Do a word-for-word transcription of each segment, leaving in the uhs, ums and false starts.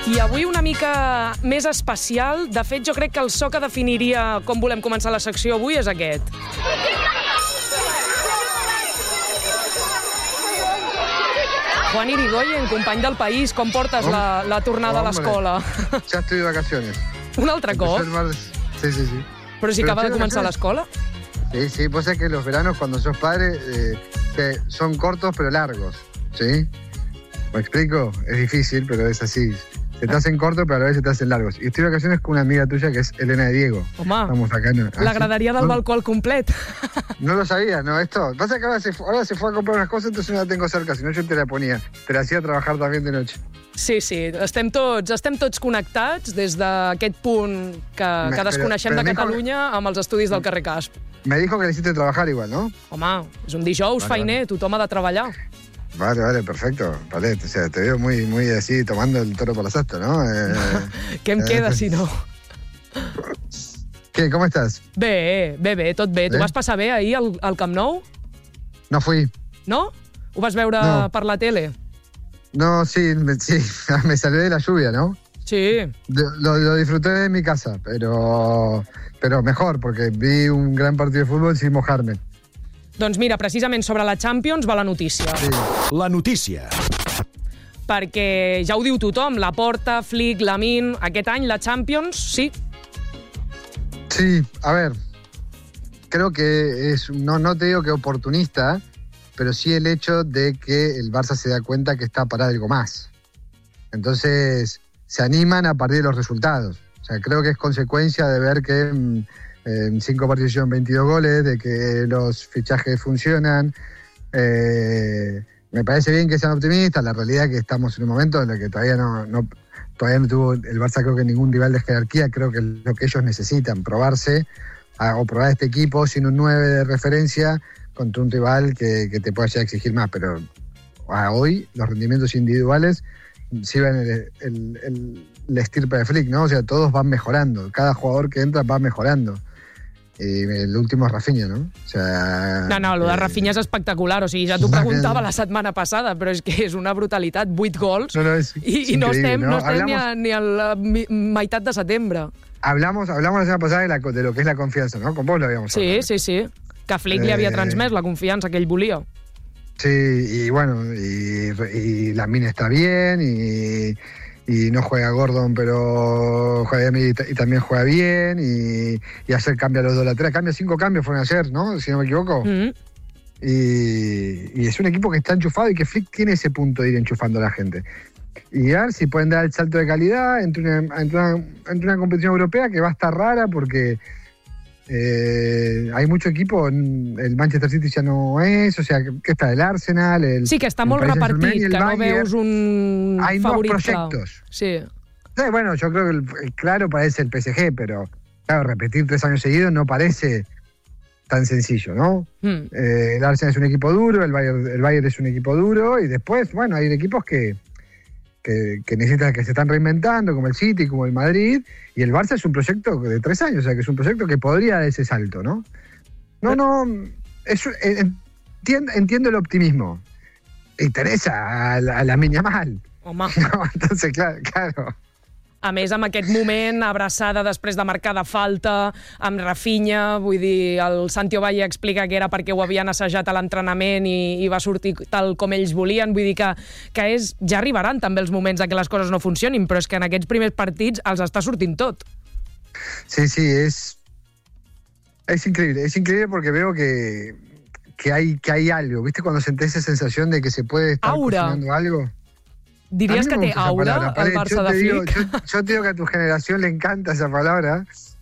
I avui una mica més especial. De fet, jo crec que el so que definiria com volem començar la secció avui és aquest. Juan Irigoyen, company del País, com portes la, la tornada a l'escola? Ja estoy de vacaciones. Un altre cop? Sí, sí, sí. Però si acaba de començar l'escola? Sí, sí, vos sabés que los veranos cuando sos padre eh, son cortos pero largos, ¿sí? ¿Me explico? Es difícil, pero es así. Se te hacen cortos, pero a la vez se te hacen largos. Y estoy de vacaciones con una amiga tuya que es Elena de Diego. Home, Estamos acá, ¿no? la graderia del no, balcó al complet. No lo sabía, ¿no? Esto. Pasa que ahora se, ahora se fue a comprar unas cosas, entonces no la tengo cerca, si no yo te la ponía. Te la hacía trabajar también de noche. Sí, sí, estem tots, estem tots connectats des d'aquest punt que, que desconeixem de Catalunya amb els estudis del carrer Casp. Me dijo que le hiciste trabajar igual, ¿no? Home, és un dijous vale, feiner, vale. Tothom ha de treballar. Vale, vale, perfecto. Vale, o sea, te veo muy, muy así, tomando el toro por las astas, ¿no? Eh, Què em queda, si no? ¿Qué? ¿Cómo estás? Bé, bé, bé, tot bé. Tu vas passar bé ahir al, al Camp Nou? No fui. No? Ho vas veure no. per la tele? No, sí, me, sí, me salvé de la lluvia, ¿no? Sí. Lo, lo disfruté de mi casa, pero, pero mejor, porque vi un gran partido de fútbol sin mojarme. Doncs mira, precisament sobre la Champions va la notícia. Sí. La notícia. Perquè ja ho diu tothom, Laporta, Flick, Lamine, aquest any la Champions, sí. Sí, a ver, creo que es, no, no te digo que oportunista, pero sí el hecho de que el Barça se da cuenta que está para algo más. Entonces, se animan a partir de los resultados. O sea, creo que es consecuencia de ver que en cinco partidos hicieron veintidós goles, de que los fichajes funcionan. Eh, me parece bien que sean optimistas. La realidad es que estamos en un momento en el que todavía no, no, todavía no tuvo el Barça, creo que ningún rival de jerarquía. Creo que es lo que ellos necesitan, probarse a, o probar este equipo sin un nueve de referencia contra un rival que, que te pueda ya exigir más. Pero a hoy los rendimientos individuales sirven el, el, el, el estirpe de Flick, ¿no? O sea, todos van mejorando. Cada jugador que entra va mejorando. I el último és Rafinha, no? O sea, no, no, el de Rafinha és espectacicular. O sigui, ja t'ho preguntava la setmana passada, però és que és una brutalitat. Vuit gols no, no, es, i, es i no estem, no? No estem hablamos, ni a, ni a la meitat de setembre. Hablamos, hablamos la semana pasada de, la, de lo que es la confianza, ¿no? Con vos lo habíamos sí, hablado. Sí, sí, sí. Que Flick eh, li havia transmès la confiança que ell volia. Sí, y bueno, y, y Lamine está bien, y... y no juega Gordon, pero juega bien y, y también juega bien, y, y ayer cambia los dos laterales, cambia cinco cambios fueron ayer, ¿no? Si no me equivoco. Mm-hmm. y, y es un equipo que está enchufado y que Flick tiene ese punto de ir enchufando a la gente. Y a ver si pueden dar el salto de calidad entre una, entre una, entre una competición europea que va a estar rara porque Eh, hay mucho equipo, el Manchester City ya no es, o sea, que está el Arsenal, el sí, que està molt repartit, que no veus un hay favorit nuevos proyectos. Sí. Sí, bueno, yo creo que el, el claro parece el P S G, pero claro, repetir tres años seguidos no parece tan sencillo, ¿no? Mm. Eh, el Arsenal es un equipo duro, el Bayern, el Bayern es un equipo duro, y después, bueno, hay equipos que Que, que necesitan, que se están reinventando, como el City, como el Madrid, y el Barça es un proyecto de tres años, o sea, que es un proyecto que podría dar ese salto, ¿no? No, no, es, entiendo, entiendo el optimismo. Interesa a la, a la Lamine Yamal. Home. No, entonces, claro, claro. A més, amb aquest moment, abraçada després de marcar de falta, amb Rafinha, vull dir, el Santi Ovalle explica que era perquè ho havien assajat a l'entrenament i, i va sortir tal com ells volien, vull dir que, que és, ja arribaran també els moments de que les coses no funcionin, però és que en aquests primers partits els està sortint tot. Sí, sí, es, es increíble, es increíble porque veo que, que, hay, que hay algo, ¿viste? Cuando sentís esa sensación de que se puede estar cocinando algo. ¿Dirías que te aura al Barça de Flick? Yo, yo te digo que a tu generación le encanta esa palabra,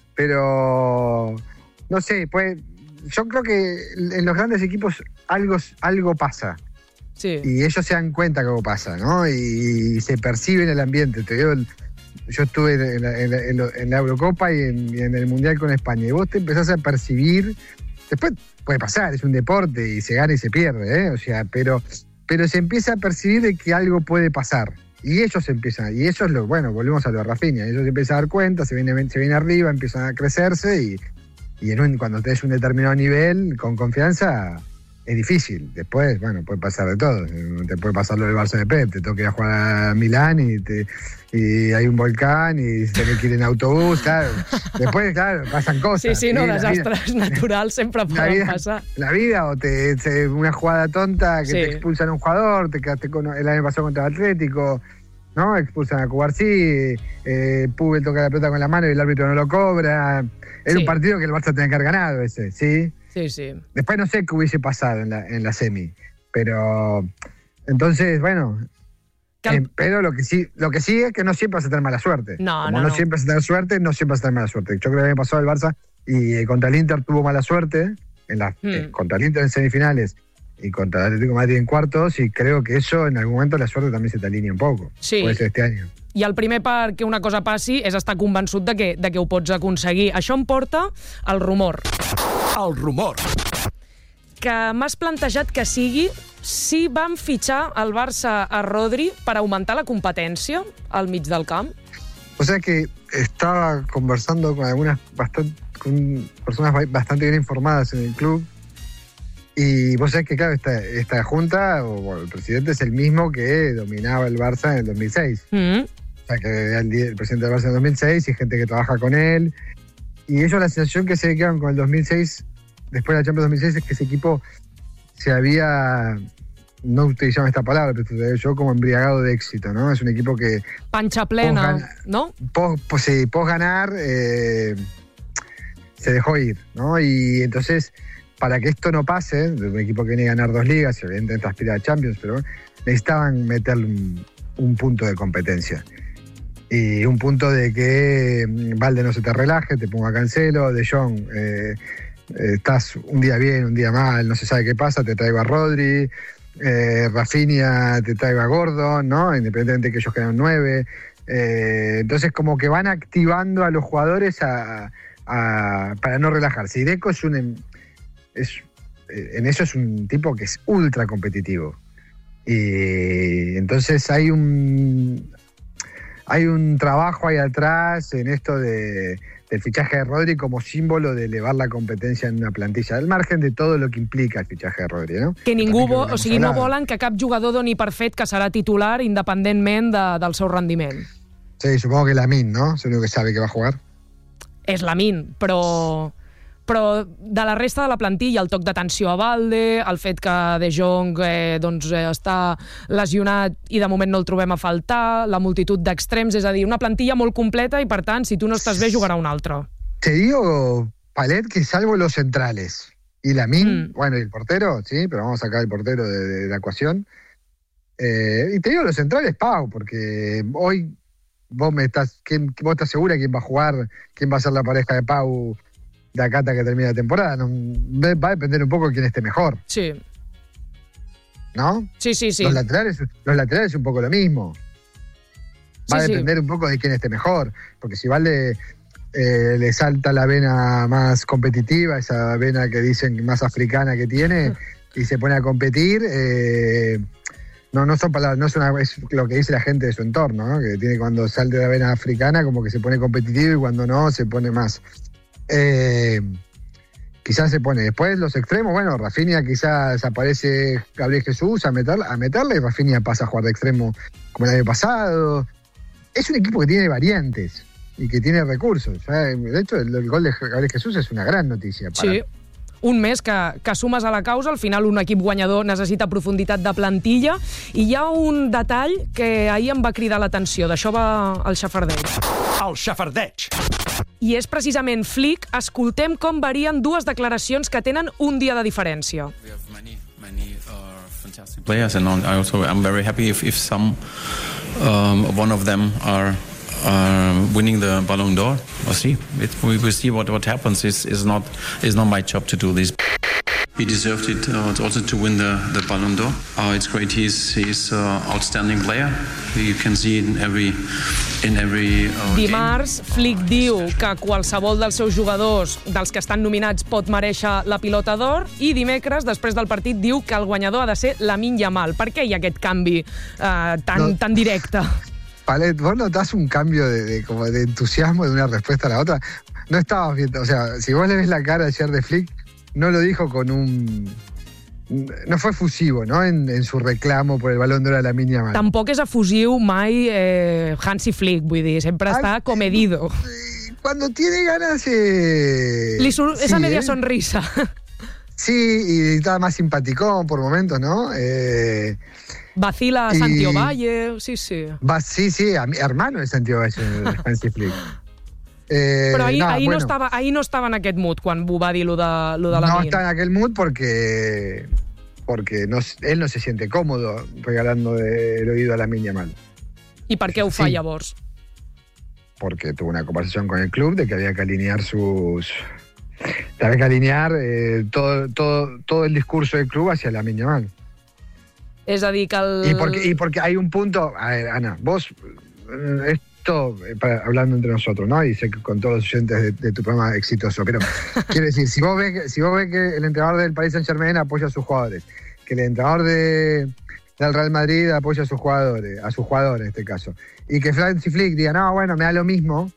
pero no sé, pues yo creo que en los grandes equipos algo, algo pasa. Sí. Y ellos se dan cuenta que algo pasa, ¿no? Y, y se percibe en el ambiente. Te digo, yo estuve en la, en la, en la, en la Eurocopa y en, y en el Mundial con España, y vos te empezás a percibir, después puede pasar, es un deporte y se gana y se pierde, ¿eh? O sea, pero... pero se empieza a percibir de que algo puede pasar. Y ellos empiezan, y eso es lo, bueno, volvemos a lo de Rafinha, ellos se empiezan a dar cuenta, se viene, se viene arriba, empiezan a crecerse, y, y en un, cuando tenés un determinado nivel, con confianza, es difícil. Después, bueno, puede pasar de todo. Te puede pasar lo del Barça de Pep, te toca ir a jugar a Milán y, te, y hay un volcán y se tiene que ir en autobús, claro. Después, claro, pasan cosas. Sí, sí, no, sí, desastres naturals sempre poden vida, passar. La vida, o te, te una jugada tonta que sí. te expulsan a un jugador, te quedaste con el año pasado contra el Atlético, ¿no? Expulsan a Cubarsí, eh, Pubel toca la pelota con la mano y el árbitro no lo cobra. Era sí. un partido que el Barça tenía que haber ganado ese, ¿sí? Sí, sí. Después no sé qué hubiese pasado en la, en la semi, pero entonces, bueno, Cal... eh, pero lo que sí lo que sí es que no siempre vas a tener mala suerte. No, Como no, no, no siempre vas a tener suerte, no siempre vas a tener mala suerte. Yo creo que había pasado el Barça y eh, contra el Inter tuvo mala suerte, en la, hmm. eh, contra el Inter en semifinales y contra el Atlético de Madrid en cuartos, y creo que eso en algún momento la suerte también se te alinea un poco. Sí. Puede ser este año. I el primer perquè una cosa passi és estar convençut de que, de que ho pots aconseguir. Això em porta al rumor. El rumor. Que m'has plantejat que sigui si van fitxar el Barça a Rodri per augmentar la competència al mig del camp. O sea que estaba conversando con algunas bastante, con personas bastante bien informadas en el club. Y vos sabés que, claro, esta, esta junta, o bueno, el presidente es el mismo que dominaba el Barça en el dos mil seis. Mm. O sea, que era el, el presidente del Barça en el dos mil seis y gente que trabaja con él. Y ellos la sensación que se quedaron con el dos mil seis, después de la Champions dos mil seis, es que ese equipo se había, no utilizamos esta palabra, pero yo como embriagado de éxito, ¿no? Es un equipo que... Pancha plena, pos, ¿no? Pos, pos, sí, pos ganar, eh, se dejó ir, ¿no? Y entonces... Para que esto no pase, de un equipo que viene a ganar dos ligas, y evidentemente aspira a Champions, pero necesitaban meterle un, un punto de competencia. Y un punto de que Valde no se te relaje, te ponga Cancelo, De Jong, eh, eh, estás un día bien, un día mal, no se sabe qué pasa, te traigo a Rodri, eh, Rafinha te traigo a Gordon, ¿no? Independientemente de que ellos quedan nueve. Eh, entonces como que van activando a los jugadores a, a, para no relajarse. Y Deco es un... Es, en eso es un tipo que es ultra competitivo. Y entonces hay un hay un trabajo ahí atrás en esto de, del fichaje de Rodri como símbolo de elevar la competencia en una plantilla, al margen de todo lo que implica el fichaje de Rodri, ¿no? Que ningú vo, o sigui, no volen que cap jugador doni per fet que serà titular independentment de, del seu rendiment. Sí, supongo que Lamine, ¿no? Es el único que sabe que va a jugar. És Lamine, però... però de la resta de la plantilla, el toc d'atenció a Valde, el fet que De Jong eh, doncs, eh, està lesionat i de moment no el trobem a faltar, la multitud d'extrems, és a dir, una plantilla molt completa i, per tant, si tu no estàs bé, jugarà un altre. Te digo, Palet, que salvo los centrales y Lamine, mm. bueno, y el portero, sí, pero vamos a sacar el portero de, de la ecuación. Eh, y te digo los centrales, Pau, porque hoy vos me estás, ¿quién, vos estás segura quién va a jugar, quién va a ser la pareja de Pau de acá hasta que termine la temporada. No, va a depender un poco de quién esté mejor. Sí. ¿No? Sí, sí, sí. Los laterales, los laterales un poco lo mismo. Va sí, a depender sí. un poco de quién esté mejor. Porque si Valde eh, le salta la vena más competitiva, esa vena que dicen más africana que tiene, y se pone a competir, eh, no, no son palabras, no es, una, es lo que dice la gente de su entorno, ¿no? Que tiene cuando salta la vena africana como que se pone competitivo y cuando no se pone más... Eh, quizás se pone después los extremos, bueno, Rafinha quizás aparece Gabriel Jesús a meterla, a meterla y Rafinha pasa a jugar de extremo como el año pasado. Es un equipo que tiene variantes y que tiene recursos. ¿eh? De hecho, el, el gol de Gabriel Jesús es una gran noticia. Para... Sí, un mes que, que sumes a la causa, al final un equip guanyador necessita profunditat de plantilla, i hi ha un detall que ahir em va cridar l'atenció, d'això va el xafardeig. El xafardeig. I és precisament Flick. Escoltem com varien dues declaracions que tenen un dia de diferència. We have many, many uh, fantastic players, and I also I'm very happy if if some um, one of them are uh, winning the Ballon d'Or. We'll see. It, we will see what what happens. It's is not is not my job to do this. He deserved it uh, also to win the, the Ballon d'Or. Uh, it's great. He's he's an uh, outstanding player. You can see in every in every. Uh, Dimarts, Flick diu que qualsevol dels seus jugadors, dels que estan nominats, pot mereixer la pilota d'or, i dimecres, després del partit, diu que el guanyador ha de ser Lamine Yamal. Per què hi ha aquest canvi eh, tan, no. tan directe? Palet, vos notás un cambio de, de, como de entusiasmo de una respuesta a la otra. No estabas viendo, o sea, si vos le ves la cara ayer de Flick, no lo dijo con un no fue efusivo, ¿no? En, en su reclamo por el Balón de Oro de Lamine Yamal. Tampoc és efusiu mai eh, Hansi Flick, vull dir, sempre està Ay, comedido. Cuando tiene ganas... Eh, Li sur- sí, esa media eh. sonrisa. Sí, y estaba más simpaticón por momentos, ¿no? Eh, Vacila a y- Santi Ovalle, sí, sí. va, sí, sí, a mi hermano de Santiago Valle, Hansi Flick. Eh, Però ahir, nada, ahir, bueno, no estava, ahir no estava en aquest mood quan ho va dir lo de, lo de no Lamine. está en aquel mood porque, porque no, él no se siente cómodo regalando de- el oído a Lamine Yamal. I per què ho fa Sí. llavors? Porque tuvo una conversación con el club de que había que alinear sus... que había que alinear eh, todo, todo, todo el discurso del club hacia Lamine Yamal. És a dir, que el... Y porque, y porque hay un punto... A ver, Ana, vos... eh, Esto, eh, para- hablando entre nosotros, ¿no? Y sé que con todos los oyentes de, de tu programa exitoso, pero quiero decir, si vos, ves, que- si vos ves que el entrenador del Paris Saint-Germain apoya a sus jugadores, que el entrenador de, del Real Madrid apoya a sus jugadores, a sus jugadores en este caso, y que Hansi Flick diga, no, bueno, me da lo mismo,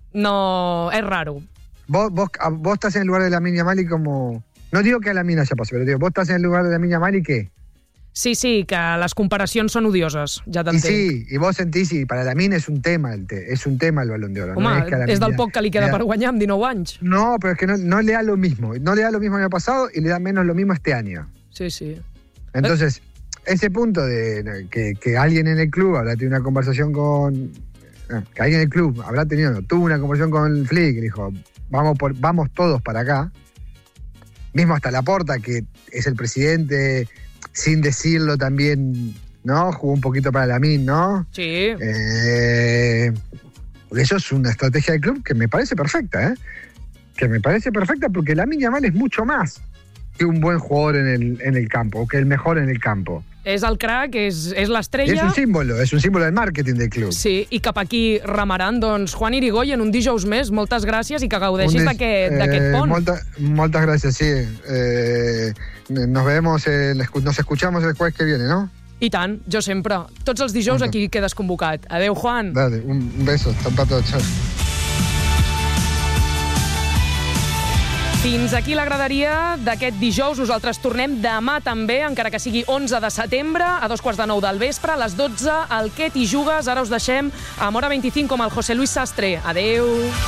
No, és raro. vos, vos, a- vos estás en el lugar de Lamine Yamal y como... No digo que a Lamine haya pasado, pero digo, vos estás en el lugar de Lamine Yamal y ¿qué? Sí, sí, que les comparacions són odioses, ja Y t'entenc. sí, y vos sentís, y para Lamine es un tema el, te, es un tema el Balón de Oro. Home, no es, que a Lamine és del le- poc que li queda le da- per guanyar amb dinou anys. No, pero es que no, no le da lo mismo. No le da lo mismo el año pasado y le da menos lo mismo este año. Sí, sí. Entonces, ese punto de que, que alguien en el club habrá tenido una conversación con... no, que alguien en el club habrá tenido, no, tuvo una conversación con Flick y dijo, vamos, por, vamos todos para acá. Mismo hasta Laporta, que es el presidente, sin decirlo también, ¿no? Jugó un poquito para Lamine, ¿no? Sí. Eh, eso es una estrategia del club que me parece perfecta, ¿eh? Que me parece perfecta porque Lamine Yamal es mucho más que un buen jugador en el, en el campo, o que el mejor en el campo. És el crack, és, és Y es l'estrella. un símbolo, es un símbolo del marketing del club. Sí, i cap aquí remaran. Doncs Juan Irigoyen, un dijous més, moltes gràcies i que gaudeixis Un dis- d'aquest eh, d'aquest pont. molta- Muchas gracias, sí. Eh, nos vemos, el, nos escuchamos el jueves que viene, ¿no? I tant, jo sempre. Tots els dijous Punto. aquí quedes convocat. Adeu, Juan. Dale, un, un beso, hasta todo, chao. Fins aquí la graderia d'aquest dijous. Nosaltres tornem demà també, encara que sigui onze de setembre, a dos quarts de nou del vespre, a les dotze, al Què t'hi jugues. Ara us deixem a Mora vint-i-cinc amb el José Luis Sastre. Adeu.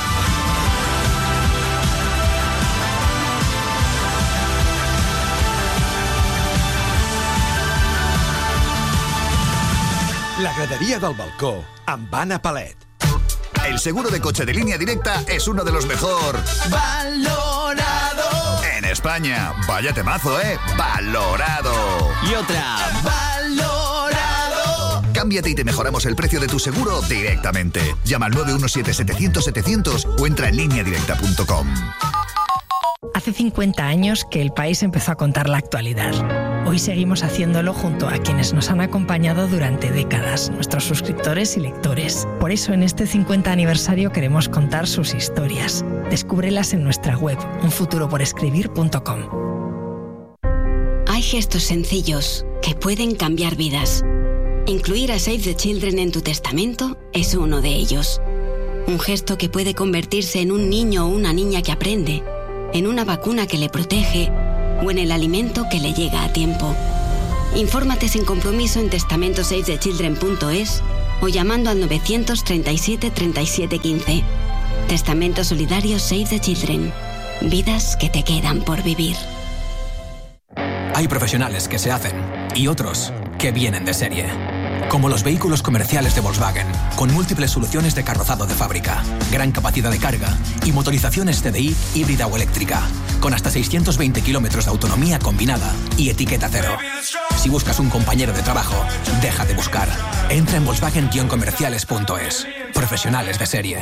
La gradería del balcó amb Anna Palet. El seguro de coche de Línea Directa es uno de los mejor Valorado. en España. Vaya temazo, ¿eh? Valorado. Y otra. Valorado. Cámbiate y te mejoramos el precio de tu seguro directamente. Llama al nueve uno siete setecientos setecientos o entra en línea directa punto com. Hace cincuenta años que El País empezó a contar la actualidad. Hoy seguimos haciéndolo junto a quienes nos han acompañado durante décadas, nuestros suscriptores y lectores. Por eso en este cincuenta aniversario queremos contar sus historias. Descúbrelas en nuestra web, un futuro por escribir punto com. Hay gestos sencillos que pueden cambiar vidas. Incluir a Save the Children en tu testamento es uno de ellos. Un gesto que puede convertirse en un niño o una niña que aprende, en una vacuna que le protege o en el alimento que le llega a tiempo. Infórmate sin compromiso en testamento save the children punto es o llamando al novecientos treinta y siete treinta y siete quince. Testamento Solidario Save the Children. Vidas que te quedan por vivir. Hay profesionales que se hacen y otros que vienen de serie. Como los vehículos comerciales de Volkswagen, con múltiples soluciones de carrozado de fábrica, gran capacidad de carga y motorizaciones C D I híbrida o eléctrica, con hasta seiscientos veinte kilómetros de autonomía combinada y etiqueta cero. Si buscas un compañero de trabajo, deja de buscar. Entra en volkswagen guion comerciales punto es. Profesionales de serie.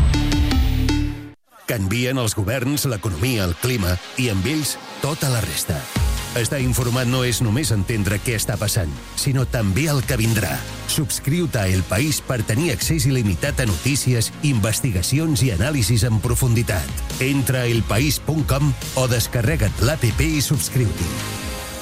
Canvien els governs, l'economia, el clima i amb ells tota la resta. Estar informat no és només entendre què està passant, sinó també el que vindrà. Subscriu-te a El País per tenir accés il·limitat a notícies, investigacions i anàlisis en profunditat. Entra a elpaís punt com o descarrega't l'app i subscriu-t'hi.